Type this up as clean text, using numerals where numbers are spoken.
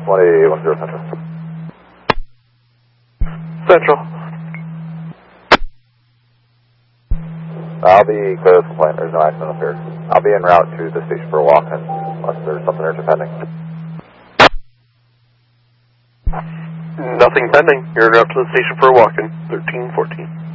110 Central. Central. I'll be clear of complaint. There's no accident up here. I'll be en route to the station for a walk unless there's something urgent pending. Nothing pending. You're en route to the station for a walk-in. 1314.